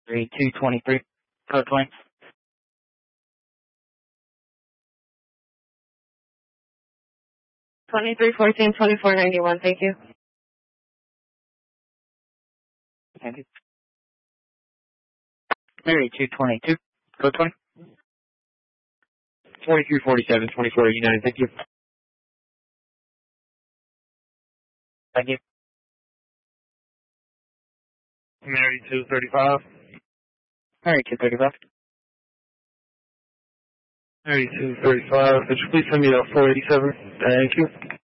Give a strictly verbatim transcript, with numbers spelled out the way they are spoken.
three two twenty-three, code twenty. twenty-three fourteen, twenty-four ninety-one, thank you. Thank you. Mary two twenty-two, code twenty. twenty-three forty-seven, twenty-four eighty-nine, thank you. Thank you. Mary two thirty-five. Mary two thirty-five. Mary two thirty-five, could you please send me a four eighty-seven? Thank you.